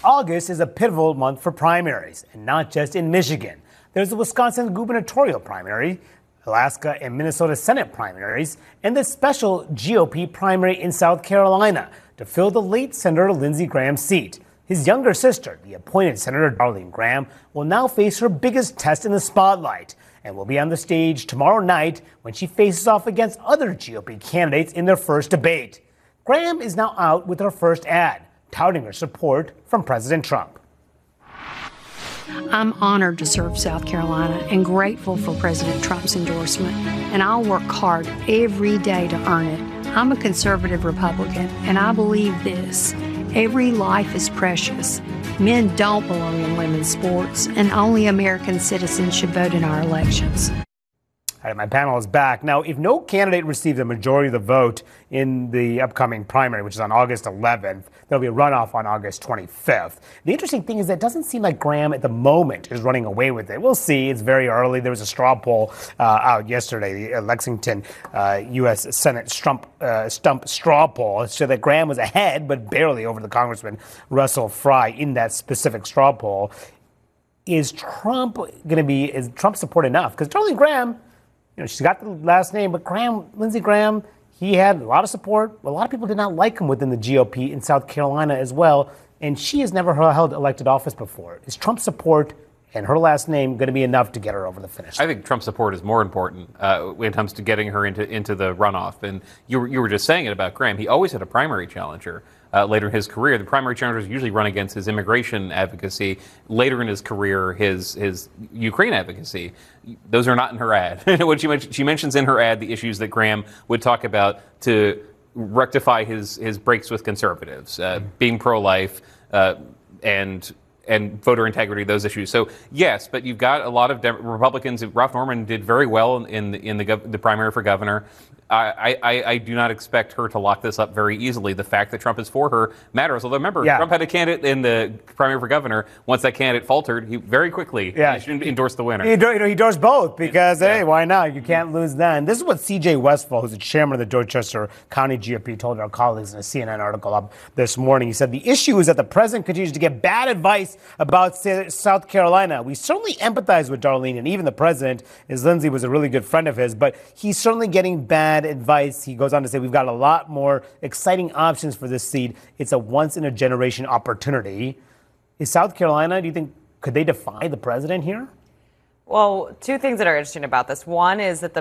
August is a pivotal month for primaries, and not just in Michigan. There's the Wisconsin gubernatorial primary, Alaska and Minnesota Senate primaries, and the special GOP primary in South Carolina to fill the late Senator Lindsey Graham's seat. His younger sister, the appointed Senator Darlene Graham, will now face her biggest test in the spotlight and will be on the stage tomorrow night when she faces off against other GOP candidates in their first debate. Graham is now out with her first ad, touting her support from President Trump. I'm honored to serve South Carolina and grateful for President Trump's endorsement, and I'll work hard every day to earn it. I'm a conservative Republican, and I believe this: every life is precious. Men don't belong in women's sports, and only American citizens should vote in our elections. All right, my panel is back. Now, if no candidate receives a majority of the vote in the upcoming primary, which is on August 11th, there'll be a runoff on August 25th. The interesting thing is that it doesn't seem like Graham at the moment is running away with it. We'll see. It's very early. There was a straw poll out yesterday, the Lexington U.S. Senate stump straw poll. It showed that Graham was ahead, but barely over the Congressman Russell Fry in that specific straw poll. Is Trump support enough? Because Darlene Graham, she's got the last name, but Lindsey Graham, he had a lot of support. A lot of people did not like him within the GOP in South Carolina as well, and she has never held elected office before. Is Trump support and her last name going to be enough to get her over the finish line? I think Trump support is more important when it comes to getting her into the runoff. And you were just saying it about Graham. He always had a primary challenger. Later in his career, the primary challengers usually run against his immigration advocacy. Later in his career, his Ukraine advocacy. Those are not in her ad. What she mentions in her ad the issues that Graham would talk about to rectify his breaks with conservatives, being pro-life and voter integrity, those issues. So yes, but you've got a lot of Republicans. Ralph Norman did very well in the primary for governor. I do not expect her to lock this up very easily. The fact that Trump is for her matters. Although remember, Trump had a candidate in the primary for governor. Once that candidate faltered, he very quickly endorsed the winner. He endorsed both because, hey, why not? You can't lose then. This is what C.J. Westfall, who's the chairman of the Dorchester County GOP, told our colleagues in a CNN article up this morning. He said, the issue is that the president continues to get bad advice about South Carolina. We certainly empathize with Darlene, and even the president, as Lindsey was a really good friend of his, but he's certainly getting bad advice. He goes on to say, we've got a lot more exciting options for this seat. It's a once-in-a-generation opportunity. Is South Carolina, do you think, could they defy the president here? Well, two things that are interesting about this. One is that the